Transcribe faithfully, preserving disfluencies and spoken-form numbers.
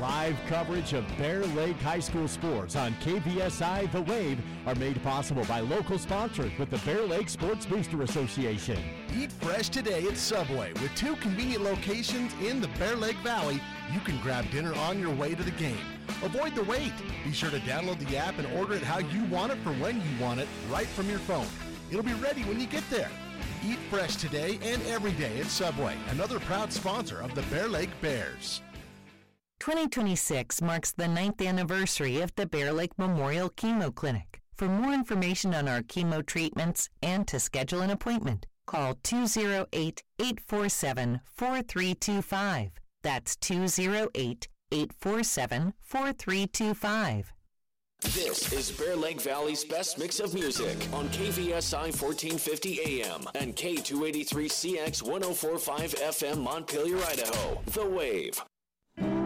Live coverage of Bear Lake High School sports on K V S I The Wave are made possible by local sponsors with the Bear Lake Sports Booster Association. Eat fresh today at Subway. With two convenient locations in the Bear Lake Valley, you can grab dinner on your way to the game. Avoid the wait. Be sure to download the app and order it how you want it for when you want it, right from your phone. It'll be ready when you get there. Eat fresh today and every day at Subway, another proud sponsor of the Bear Lake Bears. twenty twenty-six marks the ninth anniversary of the Bear Lake Memorial Chemo Clinic. For more information on our chemo treatments and to schedule an appointment, call two oh eight, eight four seven, four three two five. That's two oh eight, eight four seven, four three two five. This is Bear Lake Valley's best mix of music on K V S I fourteen fifty A M and K two eighty-three C X one oh four point five F M Montpelier, Idaho. The Wave.